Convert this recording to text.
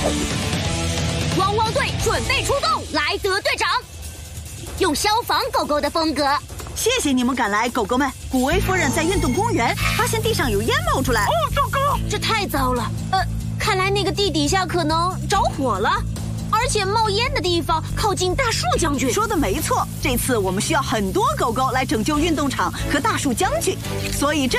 汪汪队准备出动，莱德队长用消防狗狗的风格。 谢谢你们赶来，狗狗们。古威夫人在运动公园发现地上有烟冒出来。 哦，糟糕！ 这太糟了。看来那个地底下可能着火了，而且冒烟的地方靠近大树将军。 说的没错，这次我们需要很多狗狗来拯救运动场和大树将军，所以这